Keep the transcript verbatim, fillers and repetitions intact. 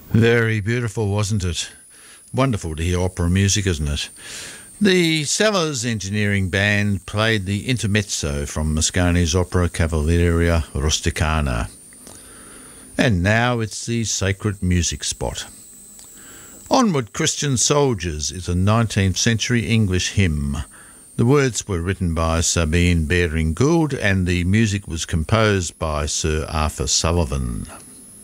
Very beautiful, wasn't it? Wonderful to hear opera music, isn't it? The Sellers Engineering Band played the intermezzo from Mascagni's opera Cavalleria Rusticana. And now it's the Sacred Music Spot. Onward Christian Soldiers is a nineteenth century English hymn. The words were written by Sabine Baring Gould and the music was composed by Sir Arthur Sullivan.